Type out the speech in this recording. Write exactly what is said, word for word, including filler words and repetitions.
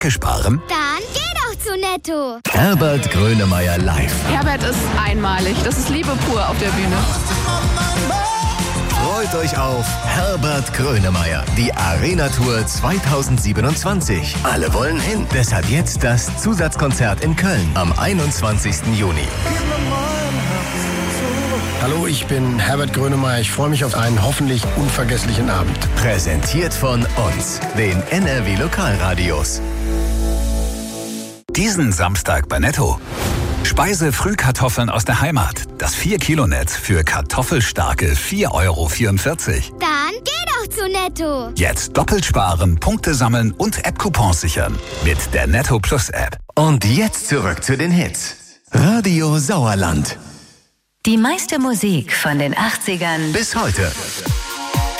Sparen? Dann geh doch zu Netto. Herbert Grönemeyer live. Herbert ist einmalig. Das ist Liebe pur auf der Bühne. Freut euch auf Herbert Grönemeyer, die Arena-Tour zweitausendsiebenundzwanzig. Alle wollen hin. Deshalb jetzt das Zusatzkonzert in Köln am einundzwanzigsten Juni. Hallo, ich bin Herbert Grönemeyer. Ich freue mich auf einen hoffentlich unvergesslichen Abend. Präsentiert von uns, den N R W Lokalradios. Diesen Samstag bei Netto. Speise-Frühkartoffeln aus der Heimat. Das vier Kilo Netz für kartoffelstarke vier Euro vierundvierzig. Dann geh doch zu Netto. Jetzt doppelt sparen, Punkte sammeln und App-Coupons sichern. Mit der Netto Plus App. Und jetzt zurück zu den Hits. Radio Sauerland. Die meiste Musik von den achtzigern Bis heute.